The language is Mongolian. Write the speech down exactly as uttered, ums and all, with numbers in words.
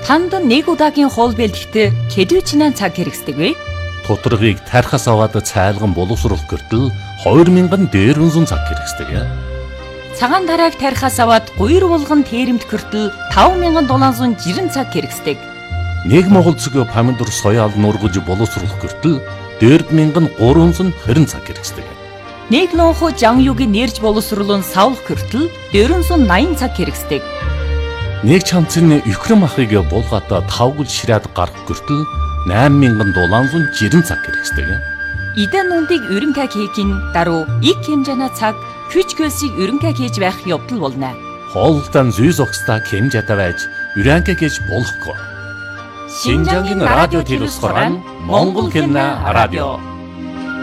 Танд нэг удаагийн хоол бэлтгэхэд хэдвэчнээ цаг хэрэгсдэг вэ? Тутаргыг тархас аваад цайлган боловсруулах гэртэл хоёр мянган дээрвэнзэн цаг хэрэгсдэг. Цагаан тарааг тархас аваад гуйр булган тээремт гэртэл таван мянган долоон зуун жирэн цаг хэрэгсдэг. Нэг монгол цэгийн помидор соёал нургаж боловсруулах гэртэл дөрв мянган гурван зуун хорин цаг хэрэгсдэг. Нэг лонхо жан югийн нэрж боловсруулан савлах гэртэл дөрвөн зуун наян цаг хэрэгсдэг. Нэг чамцны Украин махыг булгаата тавгал ширээд гарах гэртэл найман мянган долоон зуун жирэн цаг хэрэгсдэг. Идэн нүндийг өрөнгө хийхин даруй их хэмжээний цаг хүч хөлсийг өрөнгө хийж байх явдал болно. Хоолтон зүйс огста хэмжээтэй байж өрөнгө хийж болохгүй. Шинжангийн радио телевизээр Монгол хэмнэ радио